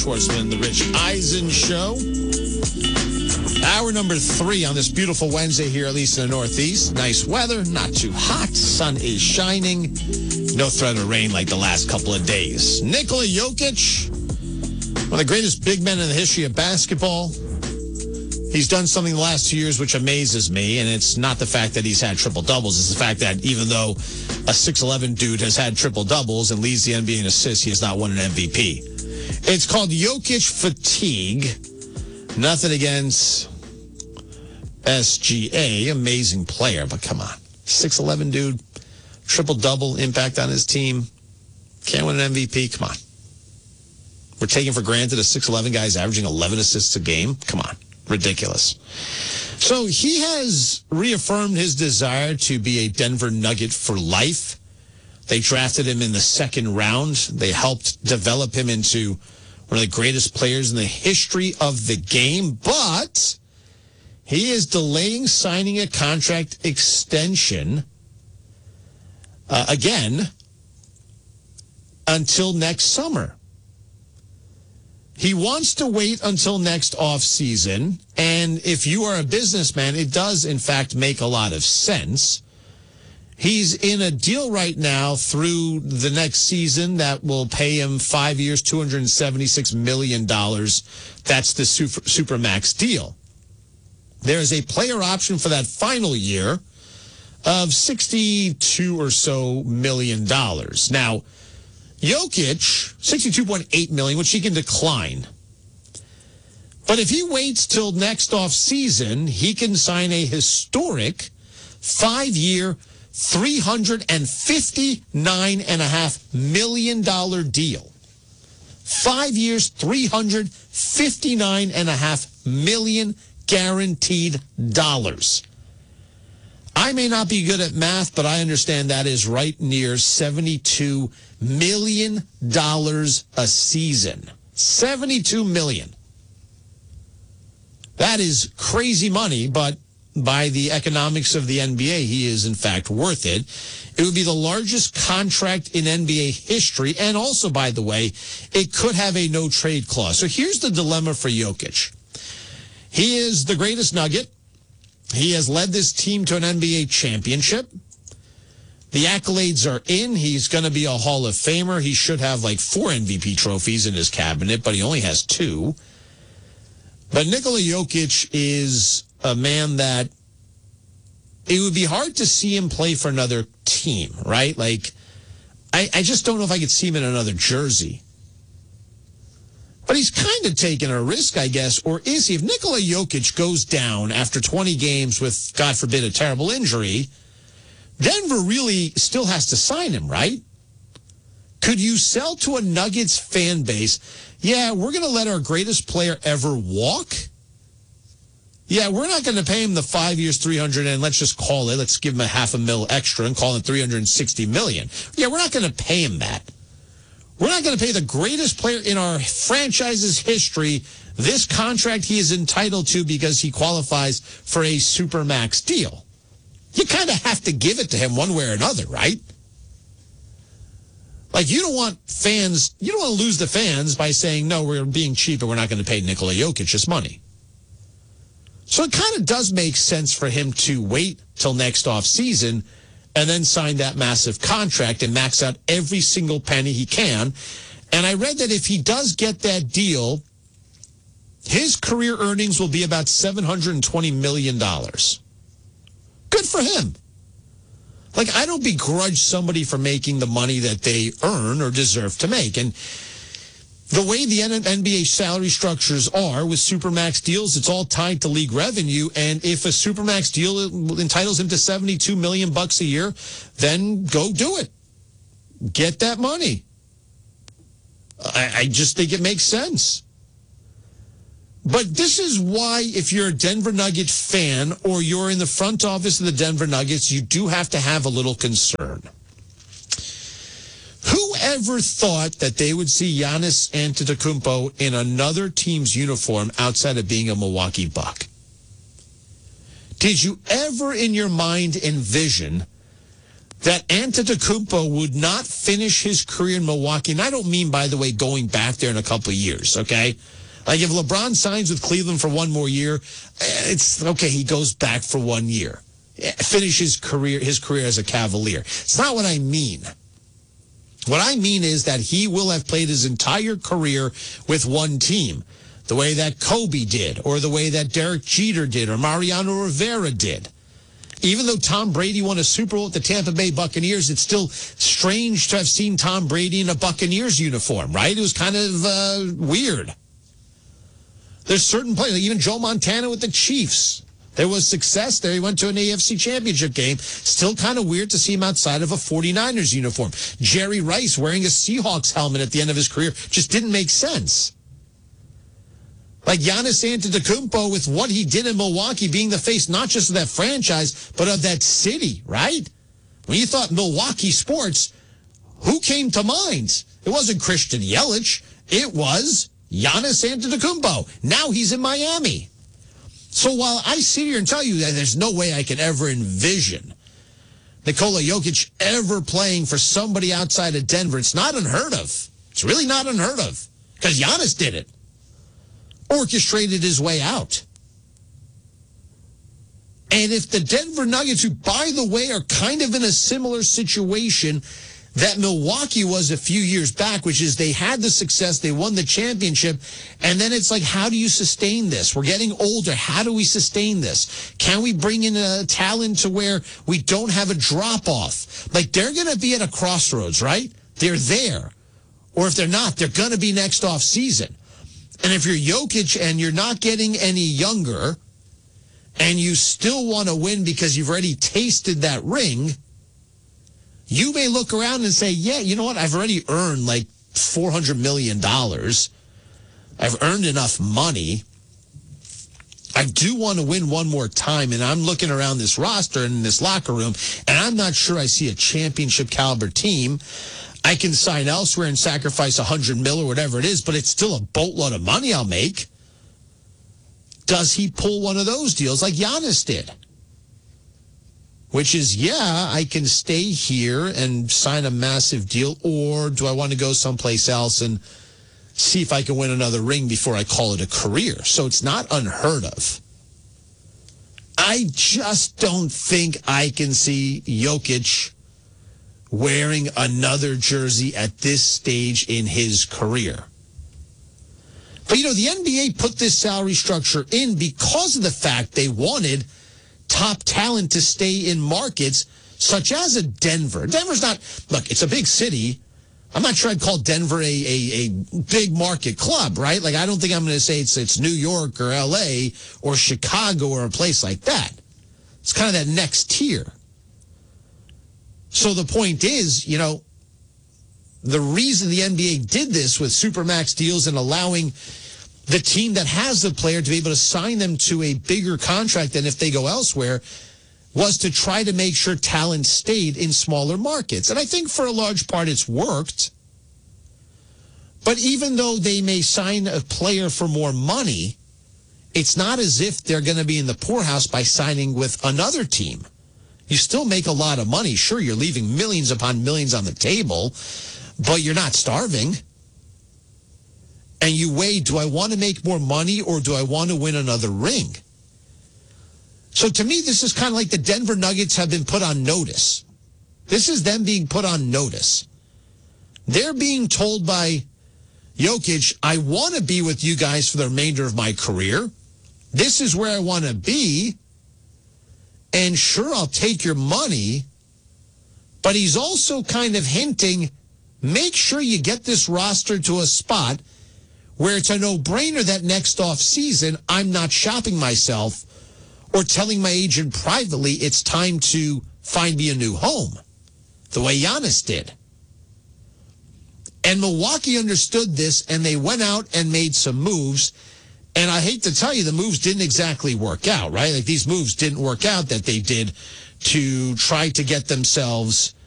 Schwartzman, The Rich Eisen Show. Hour number 3 on this beautiful Wednesday here, at least in the Northeast. Nice weather, not too hot. Sun is shining. No threat of rain like the last couple of days. Nikola Jokic, one of the greatest big men in the history of basketball. He's done something the last 2 years which amazes me, and it's not the fact that he's had triple-doubles. It's the fact that even though a 6'11 dude has had triple-doubles and leads the NBA in assists, he has not won an MVP. It's called Jokic fatigue. Nothing against SGA. Amazing player, but come on. 6'11 dude, triple-double impact on his team. Can't win an MVP? Come on. We're taking for granted a 6'11 guy's averaging 11 assists a game? Come on. Ridiculous. So he has reaffirmed his desire to be a Denver Nugget for life. They drafted him in the second round. They helped develop him into one of the greatest players in the history of the game. But he is delaying signing a contract extension again until next summer. He wants to wait until next offseason, and if you are a businessman, it does, in fact, make a lot of sense. He's in a deal right now through the next season that will pay him 5 years, $276 million. That's the Supermax deal. There is a player option for that final year of $62 or so million. Now, Jokic, $62.8 million, which he can decline. But if he waits till next offseason, he can sign a historic 5-year, $359.5 million deal. 5 years, $359.5 million guaranteed dollars. I may not be good at math, but I understand that is right near $72 million a season. $72 million. That is crazy money, but by the economics of the NBA, he is in fact worth it. It would be the largest contract in NBA history, and also, by the way, it could have a no-trade clause. So here's the dilemma for Jokic. He is the greatest Nugget. He has led this team to an NBA championship. The accolades are in. He's going to be a Hall of Famer. He should have like 4 MVP trophies in his cabinet, but he only has 2. But Nikola Jokic is a man that it would be hard to see him play for another team, right? Like, I just don't know if I could see him in another jersey. But he's kind of taking a risk, I guess, or is he? If Nikola Jokic goes down after 20 games with, God forbid, a terrible injury, Denver really still has to sign him, right? Could you sell to a Nuggets fan base, yeah, we're going to let our greatest player ever walk? Yeah, we're not going to pay him the 5 years, 300, and let's just call it, let's give him a $500,000 extra and call it $360 million. Yeah, we're not going to pay him that. We're not going to pay the greatest player in our franchise's history this contract he is entitled to because he qualifies for a Supermax deal. You kind of have to give it to him one way or another, right? Like, you don't want fans, you don't want to lose the fans by saying, no, we're being cheap and we're not going to pay Nikola Jokic this money. So it kind of does make sense for him to wait till next offseason and then sign that massive contract and max out every single penny he can. And I read that if he does get that deal, his career earnings will be about $720 million. Good for him. Like, I don't begrudge somebody for making the money that they earn or deserve to make. And the way the NBA salary structures are with Supermax deals, it's all tied to league revenue. And if a Supermax deal entitles him to $72 million a year, then go do it. Get that money. I just think it makes sense. But this is why, if you're a Denver Nuggets fan or you're in the front office of the Denver Nuggets, you do have to have a little concern. Whoever thought that they would see Giannis Antetokounmpo in another team's uniform outside of being a Milwaukee Buck? Did you ever in your mind envision that Antetokounmpo would not finish his career in Milwaukee. And I don't mean, by the way, going back there in a couple of years, okay? Like if LeBron signs with Cleveland for one more year, it's okay, he goes back for 1 year. Finish his career as a Cavalier. It's not what I mean. What I mean is that he will have played his entire career with one team, the way that Kobe did, or the way that Derek Jeter did, or Mariano Rivera did. Even though Tom Brady won a Super Bowl with the Tampa Bay Buccaneers, it's still strange to have seen Tom Brady in a Buccaneers uniform, right? It was kind of weird. There's certain players, like even Joe Montana with the Chiefs. There was success there. He went to an AFC championship game. Still kind of weird to see him outside of a 49ers uniform. Jerry Rice wearing a Seahawks helmet at the end of his career just didn't make sense. Like Giannis Antetokounmpo with what he did in Milwaukee being the face not just of that franchise, but of that city, right? When you thought Milwaukee sports, who came to mind? It wasn't Christian Yelich. It was Giannis Antetokounmpo. Now he's in Miami. So while I sit here and tell you that there's no way I can ever envision Nikola Jokic ever playing for somebody outside of Denver, it's not unheard of. It's really not unheard of because Giannis did it. Orchestrated his way out. And if the Denver Nuggets, who, by the way, are kind of in a similar situation that Milwaukee was a few years back, which is they had the success, they won the championship, and then it's like, how do you sustain this? We're getting older. How do we sustain this? Can we bring in a talent to where we don't have a drop-off? Like, they're going to be at a crossroads, right? They're there. Or if they're not, they're going to be next off season. And if you're Jokic and you're not getting any younger, and you still want to win because you've already tasted that ring, you may look around and say, yeah, you know what? I've already earned like $400 million. I've earned enough money. I do want to win one more time. And I'm looking around this roster and in this locker room, and I'm not sure I see a championship caliber team. I can sign elsewhere and sacrifice $100 million or whatever it is, but it's still a boatload of money I'll make. Does he pull one of those deals like Giannis did? Which is, yeah, I can stay here and sign a massive deal, or do I want to go someplace else and see if I can win another ring before I call it a career? So it's not unheard of. I just don't think I can see Jokic wearing another jersey at this stage in his career. But, you know, the NBA put this salary structure in because of the fact they wanted top talent to stay in markets such as a Denver. Denver's not, look, it's a big city. I'm not sure I'd call Denver a big market club, right? Like, I don't think I'm going to say it's New York or LA or Chicago or a place like that. It's kind of that next tier. So the point is, you know, the reason the NBA did this with Supermax deals and allowing the team that has the player to be able to sign them to a bigger contract than if they go elsewhere was to try to make sure talent stayed in smaller markets. And I think for a large part it's worked. But even though they may sign a player for more money, it's not as if they're going to be in the poorhouse by signing with another team. You still make a lot of money. Sure, you're leaving millions upon millions on the table, but you're not starving. And you weigh, do I want to make more money or do I want to win another ring? So to me, this is kind of like the Denver Nuggets have been put on notice. This is them being put on notice. They're being told by Jokic, I want to be with you guys for the remainder of my career. This is where I want to be. And sure, I'll take your money. But he's also kind of hinting, make sure you get this roster to a spot where it's a no-brainer that next off-season I'm not shopping myself or telling my agent privately it's time to find me a new home, the way Giannis did. And Milwaukee understood this, and they went out and made some moves. And I hate to tell you, the moves didn't exactly work out, right? Like, these moves didn't work out that they did to try to get themselves